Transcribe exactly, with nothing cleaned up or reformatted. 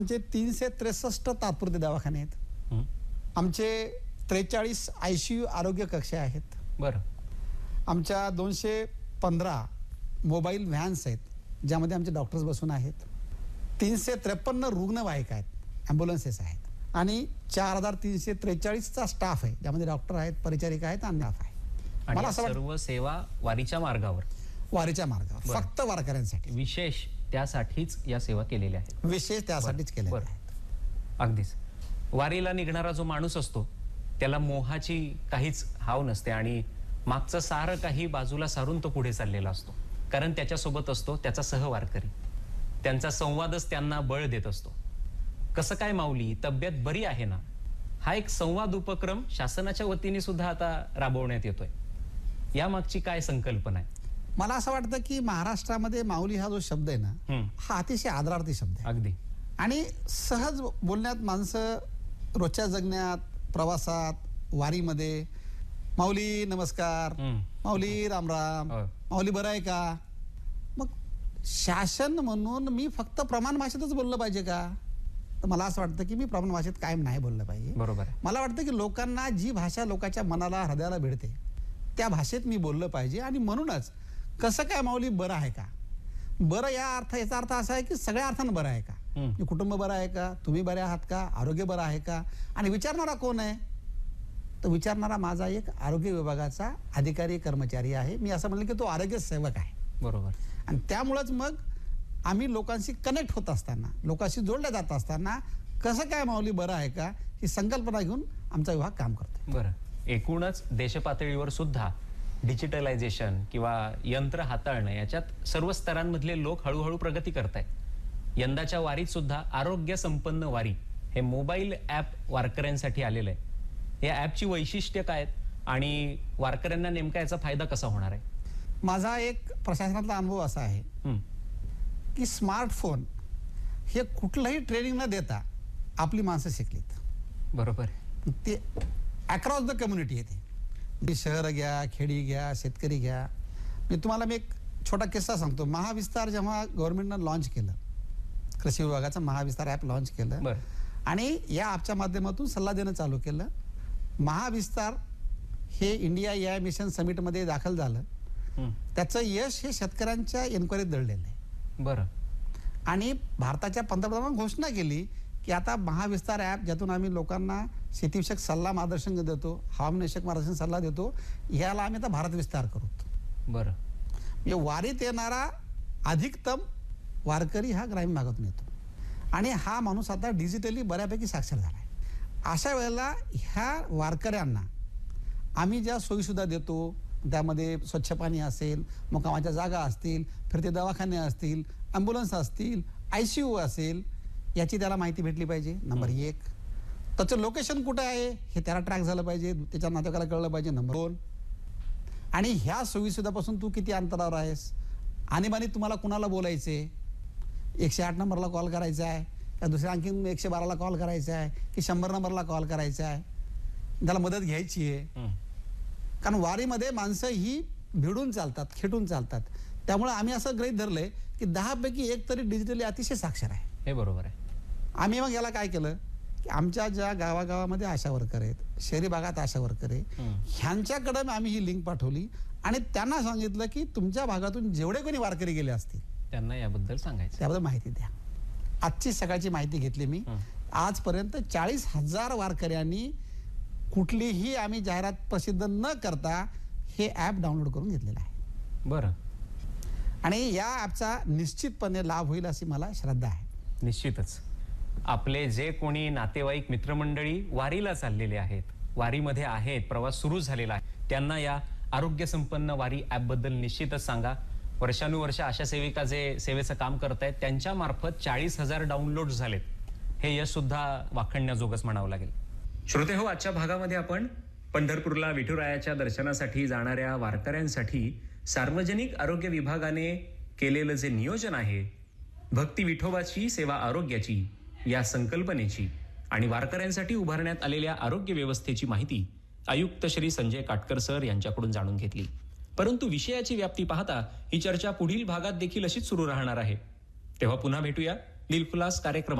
आमचे तीनशे त्रेसष्ट तात्पुरते दवाखाने आहेत. आमचे त्रेचाळीस आय सी यू आरोग्य कक्ष आहेत. बरं. आमच्या दोनशे पंधरा मोबाईल व्हॅन्स आहेत ज्यामध्ये आमचे डॉक्टर्स बसून आहेत. तीनशे त्रेपन्न रुग्णवाहिका आहेत, ॲम्ब्युलन्सेस आहेत आणि चार हजार तीनशे त्रेचाळीसचा स्टाफ आहे ज्यामध्ये डॉक्टर आहेत, परिचारिका आहेत आणि स्टाफ आहे. मला असं सर्व सेवा वारीच्या मार्गावर वारीच्या मार्गावर फक्त वारकऱ्यांसाठी विशेष त्यासाठीच या सेवा केलेल्या आहेत. विशेष त्यासाठीच केलेल्या आहेत. अगदीच. वारीला निघणारा जो माणूस असतो त्याला मोहाची काहीच हाव नसते आणि मागचं सारं काही बाजूला सारून तो पुढे चाललेला असतो, कारण त्याच्यासोबत असतो त्याचा सहवारकरी. त्यांचा संवादच त्यांना बळ देत असतो. कसं काय माऊली, तब्येत बरी आहे ना, हा एक संवाद उपक्रम शासनाच्या वतीने सुद्धा आता राबवण्यात येतोय. यामागची काय संकल्पना आहे? मला असं वाटतं की महाराष्ट्रामध्ये माऊली हा जो शब्द आहे ना, हा अतिशय आदरार्थी शब्द आहे. अगदी. आणि सहज बोलण्यात माणसं रोजच्या जगण्यात, प्रवासात, वारीमध्ये माऊली नमस्कार, माऊली राम राम, माऊली बरं आहे का. मग शासन म्हणून मी फक्त प्रमाण भाषेतच बोललं पाहिजे का? तर मला असं वाटतं की मी प्रमाण भाषेत कायम नाही बोललं पाहिजे. बरोबर आहे. मला वाटतं की लोकांना जी भाषा लोकांच्या मनाला, हृदयाला भिडते त्या भाषेत मी बोललं पाहिजे. आणि म्हणूनच कसं काय माऊली बरं आहे का, बरं या अर्थ याचा अर्थ असा आहे की सगळ्या अर्थानं बरं आहे का, कुटुंब बरं आहे का, तुम्ही बरे आहात का, आरोग्य बरं आहे का. आणि विचारणारा कोण आहे? तर विचारणारा माझा एक आरोग्य विभागाचा अधिकारी कर्मचारी आहे. मी असं म्हणलं की तो आरोग्य सेवक आहे. बरोबर. आणि त्यामुळंच मग आम्ही लोकांशी कनेक्ट होत असताना, लोकांशी जोडल्या जात असताना कसं काय माऊली बरं आहे का ही संकल्पना घेऊन आमचा विभाग काम करतो. बरं. एकूणच देशपातळीवर सुद्धा डिजिटलायझेशन किंवा यंत्र हाताळणं याच्यात सर्व स्तरांमधले लोक हळूहळू प्रगती करतायत. यंदाच्या वारीत सुद्धा आरोग्य संपन्न वारी हे मोबाईल ॲप वारकऱ्यांसाठी आलेलं आहे. या ॲपची वैशिष्ट्य काय आहेत आणि वारकऱ्यांना नेमका याचा फायदा कसा होणार आहे? माझा एक प्रशासनातला अनुभव असा आहे की स्मार्टफोन हे कुठलंही ट्रेनिंग न देता आपली माणसं शिकलीत. बरोबर. ते अक्रॉस द कम्युनिटी येते. शहर घ्या, खेडी घ्या, शेतकरी घ्या. मी तुम्हाला मी एक छोटा किस्सा सांगतो. महाविस्तार जेव्हा गव्हर्नमेंटनं लॉन्च केलं, कृषी विभागाचं महाविस्तार ॲप लॉन्च केलं आणि या ॲपच्या माध्यमातून सल्ला देणं चालू केलं. महाविस्तार हे इंडिया ए आय मिशन समिटमध्ये दाखल झालं. त्याचं यश हे शेतकऱ्यांच्या एन्क्वायरीत दडलेलं आहे. बरं. आणि भारताच्या पंतप्रधानांनी घोषणा केली की आता महाविस्तार ॲप ज्यातून आम्ही लोकांना शेतीविषयक सल्ला मार्गदर्शन देतो, हवामानविषयक मार्गदर्शन सल्ला देतो, ह्याला आम्ही आता भारत विस्तार करू. बरं. म्हणजे वारीत येणारा अधिकतम वारकरी हा ग्रामीण भागातून येतो आणि हा माणूस आता डिजिटली बऱ्यापैकी साक्षर झाला आहे. अशा वेळेला ह्या वारकऱ्यांना आम्ही ज्या सोयीसुद्धा देतो त्यामध्ये स्वच्छ पाणी असेल, मुक्कामाच्या जागा असतील, फिरते दवाखाने असतील, ॲम्ब्युलन्स असतील, आय सी यू असेल, याची त्याला माहिती भेटली पाहिजे. नंबर एक. त्याचं लोकेशन कुठं आहे हे त्याला ट्रॅक झालं पाहिजे, त्याच्या नातेवाईकाला कळलं पाहिजे. नंबर दोन. आणि ह्या सोयीसुद्धापासून तू किती अंतरावर आहेस, आणीबाणी तुम्हाला कुणाला बोलायचे, एकशे आठ नंबरला कॉल करायचा आहे का दुसऱ्या आणखीन एकशे बाराला कॉल करायचा आहे की शंभर नंबरला कॉल करायचा आहे, त्याला मदत घ्यायची आहे. कारण वारीमध्ये माणसं ही भिडून चालतात, खेटून चालतात. त्यामुळे आम्ही असं गृहीत धरलंय की दहापैकी एक तरी डिजिटली अतिशय साक्षर आहे. हे बरोबर आहे. आम्ही मग याला काय केलं की आमच्या ज्या गावागावामध्ये आशा वर्कर आहेत, शहरी भागात आशा वर्कर आहे, ह्यांच्याकडे आम्ही ही लिंक पाठवली आणि त्यांना सांगितलं की तुमच्या भागातून जेवढे कोणी वारकरी गेले असतील त्यांना याबद्दल सांगायचं, त्याबद्दल माहिती द्या. आजची सकाळची माहिती घेतली मी. आजपर्यंत चाळीस हजार वारकऱ्यांनी कुठलीही आम्ही जाहिरात प्रसिद्ध न करता हे ॲप डाउनलोड करून घेतलेलं आहे. बरं. आणि या ॲपचा निश्चितपणे लाभ होईल अशी मला श्रद्धा आहे. निश्चितच. आपले जे कोणी नातेवाईक मित्रमंडळी वारीला चाललेले आहेत, वारीमध्ये आहेत, प्रवास सुरू झालेला आहे, त्यांना या आरोग्य संपन्न वारी ॲपबद्दल निश्चितच सांगा. वर्षानुवर्ष आशा सेविका जे सेवेचं काम करतायत त्यांच्या मार्फत चाळीस हजार डाउनलोड झालेत. हे यश सुद्धा वाखणण्याजोगच म्हणावं लागेल. श्रोते हो, आजच्या भागामध्ये आपण पंढरपूरला विठुरायाच्या दर्शनासाठी जाणाऱ्या वारकऱ्यांसाठी सार्वजनिक आरोग्य विभागाने केलेलं जे नियोजन आहे, भक्ती विठोबाची सेवा आरोग्याची या संकल्पनेची आणि वारकऱ्यांसाठी उभारण्यात आलेल्या आरोग्य व्यवस्थेची माहिती आयुक्त श्री संजय काटकर सर यांच्याकडून जाणून घेतली. परंतु विषयाची व्याप्ती पाहता ही चर्चा पुढील भागात देखील अशीच सुरू राहणार आहे. तेव्हा पुन्हा भेटूया दिलखुलास कार्यक्रम.